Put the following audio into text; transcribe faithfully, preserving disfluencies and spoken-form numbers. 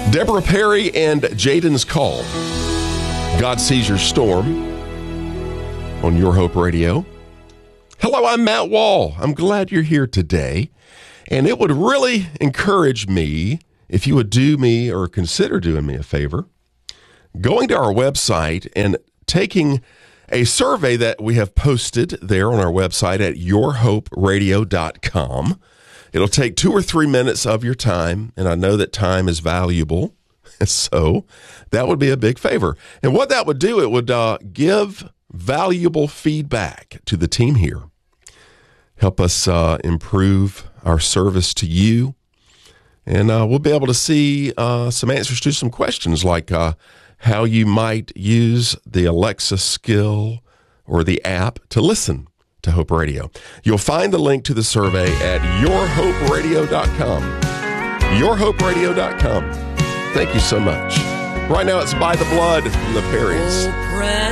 Deborah Perry and Jaden's Call. God Sees Your Storm on Your Hope Radio. Hello, I'm Matt Wall. I'm glad you're here today. And it would really encourage me if you would do me or consider doing me a favor, going to our website and taking a survey that we have posted there on our website at your hope radio dot com. It'll take two or three minutes of your time, and I know that time is valuable, so that would be a big favor. And what that would do, it would uh, give valuable feedback to the team here, help us uh, improve our service to you, and uh, we'll be able to see uh, some answers to some questions like uh, how you might use the Alexa skill or the app to listen to Hope Radio. You'll find the link to the survey at your hope radio dot com. your hope radio dot com. Thank you so much. Right now it's By the Blood from the Perrys.